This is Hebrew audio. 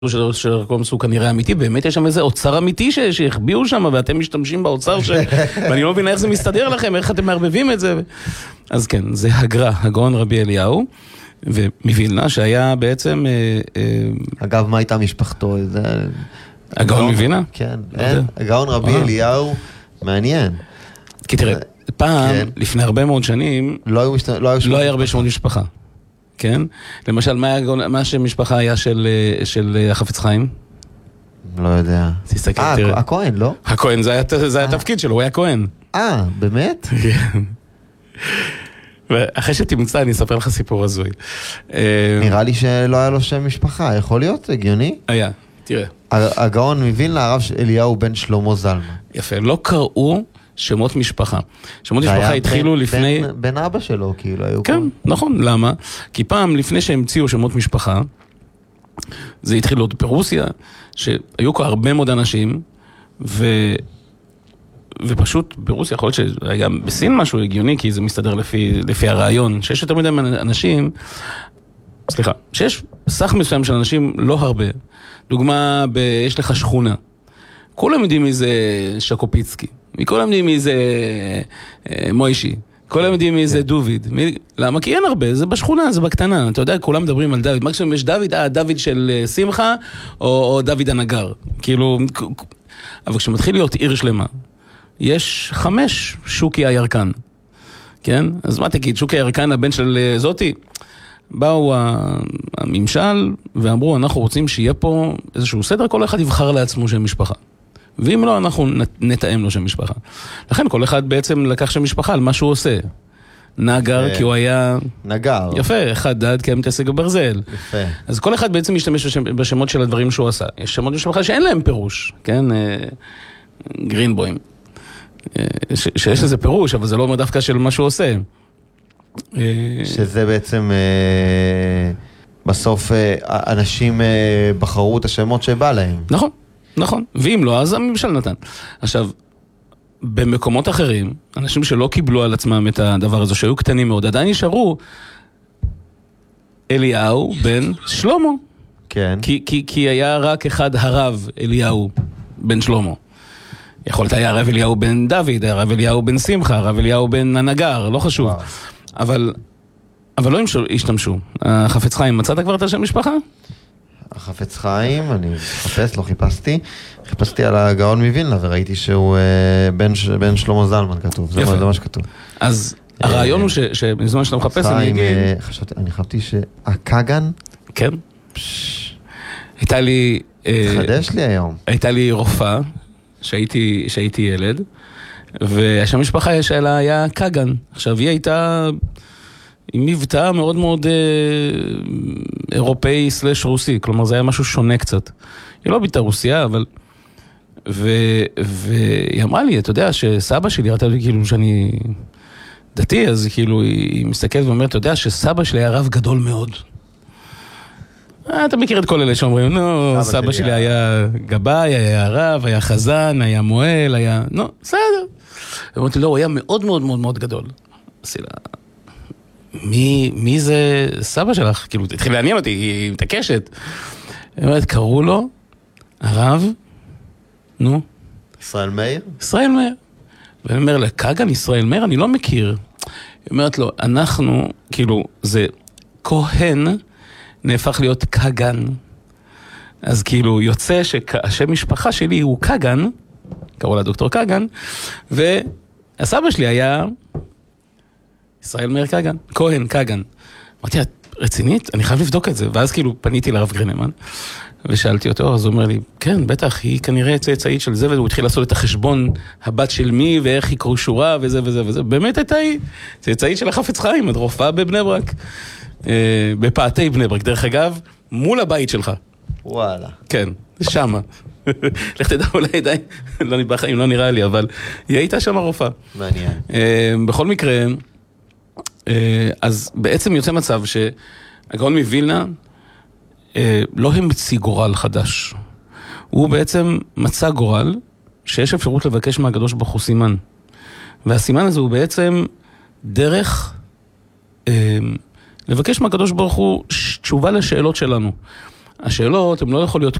של הרקומס הוא כנראה אמיתי, באמת יש שם איזה אוצר אמיתי שהחביאו שם, ואתם משתמשים באוצר ואני לא מבין איך זה מסתדר לכם, איך אתם מערבבים את זה. אז כן, זה הגאון רבי אליהו, ומווילנה שהיה בעצם... אגב, מה הייתה משפחתו? הגאון מווילנה? כן, הגאון רבי אליהו, מעניין. כי תראה, פעם, לפני הרבה מאוד שנים, לא היה הרבה שמות משפחה. כן? למשל, מה שמשפחה היה של החפץ חיים? לא יודע. תסתכל, תראה. הכהן, לא? הכהן, זה היה התפקיד שלו, הוא היה כהן. באמת? כן. ואחרי שתמצא, אני אספר לך סיפור הזוי. נראה לי שלא היה לו שם משפחה, יכול להיות? הגיוני? היה, תראה. הגאון מווילנה, הרב אליהו בן שלמה זלמן. יפה, לא קראו שמות משפחה. שמות משפחה התחילו לפני... בן אבא שלו, כאילו, היו... כן, נכון, למה? כי פעם, לפני שהמציאו שמות משפחה, זה התחיל עוד ברוסיה, שהיו כבר הרבה מאוד אנשים, ופשוט ברוסיה, יכול להיות שהיה בסין משהו הגיוני, כי זה מסתדר לפי הרעיון, שיש יותר מדי אנשים, סליחה, שיש סך מסוים של אנשים לא הרבה. דוגמה, יש לך שכונה. כולם יודעים מי זה שקופיצקי. כולם יודעים מי זה מוישי. כולם יודעים מי זה דוד. למה? כי אין הרבה, זה בשכונה, זה בקטנה. אתה יודע, כולם מדברים על דוד. מקסימום יש דוד, דוד של שמחה, או דוד הנגר. כאילו, אבל כשמתחיל להיות עיר שלמה, יש 5 שוקי הירקן. כן? אז מה תגיד, שוקי הירקן, הבן של זאתי? באו הממשל ואמרו, אנחנו רוצים שיהיה פה איזשהו סדר, כל אחד יבחר לעצמו שם משפחה. ואם לא, אנחנו נתאם לו שם משפחה. לכן כל אחד בעצם לקח שם משפחה על מה שהוא עושה. נגר, כי הוא היה... נגר. יפה, חדד, כי הם מתעסק בברזל. יפה. אז כל אחד בעצם משתמש בשמות של הדברים שהוא עשה. יש שמות משפחה שאין להם פירוש, כן? גרינבוים. שיש לזה פירוש, אבל זה לא אומר דווקא של מה שהוא עושה. שזה בעצם בסוף אנשים בחרו את השמות שבא להם. נכון, נכון. ואם לא, אז הממשל נתן. עכשיו, במקומות אחרים, אנשים שלא קיבלו על עצמם את הדבר הזה, שהיו קטנים מאוד, עדיין נשארו אליהו בן שלמה. כן. כי היה רק אחד הרב אליהו בן שלמה. יכול להיות היה הרב אליהו בן דוד, הרב אליהו בן שמחה, הרב אליהו בן הנגר, לא חשוב. אבל לא השתמשו. החפץ חיים, מצאת כבר את השם משפחה? החפץ חיים, אני מחפש, לא חיפשתי. חיפשתי על הגאון מווילנה וראיתי שהוא בן שלמה זלמן כתוב. זה מה שכתוב. אז הרעיון הוא שבזמן שאתה מחפש, אני אגיד... אני חשבתי שהקגן? כן. הייתה לי... חדש לי היום. הייתה לי רופאה, שהייתי ילד, והשם משפחה שלה היה קגן. עכשיו, היא הייתה עם מבטא מאוד מאוד אירופאי סלש רוסי, כלומר זה היה משהו שונה קצת. היא לא ביטה רוסיה, אבל... והיא אמרה לי, אתה יודע, שסבא שלי, ראתה לי כאילו שאני דתי, אז כאילו היא מסתכלת ואומרת, אתה יודע שסבא שלי היה רב גדול מאוד. אתה מכיר את כל אלה שאומרים, נו, סבא שלי היה גבאי, היה רב, היה חזן, היה מועל, היה... נו, בסדר. ואמרתי, לא, הוא היה מאוד מאוד מאוד מאוד גדול. עשי לה, מי זה סבא שלך? כאילו, התחיל לעניין אותי, היא מתעקשת. היא אומרת, קראו לו, הרב, נו. ישראל מאיר? ישראל מאיר. ואני אומר לה, קגן ישראל מאיר, אני לא מכיר. היא אומרת לו, אנחנו, כאילו, זה כהן, נהפך להיות קגן. אז כאילו יוצא שהשם משפחה שלי הוא קגן, קראו לה דוקטור קגן, והסבא שלי היה ישראל מאיר קגן, כהן קגן. אמרתי, את רצינית? אני חייב לבדוק את זה. ואז כאילו פניתי לרב גרינמן, ושאלתי אותו, אז הוא אומר לי, כן, בטח, היא כנראה צאצאית של זה, והוא התחיל לעשות את החשבון הבת של מי, ואיך יקרו שורה, וזה וזה וזה. באמת הייתה היא צאצאית של החפץ חיים, את רופאה בבני ברק. בפאתי בני ברק, דרך אגב, מול הבית שלך. וואלה. כן, שמה. לך תדע, אולי די, לא נדבר חיים, לא נראה לי, אבל היא הייתה שם הרופאה. מעניין. בכל מקרה, אז בעצם יוצא מצב שהגאון מווילנה לא המציא גורל חדש. הוא בעצם מצא גורל שיש אפשרות לבקש מהקדוש ברוך הוא סימן. והסימן הזה הוא בעצם דרך... לבקש מהקדוש ברוך הוא תשובה לשאלות שלנו. השאלות הן לא יכול להיות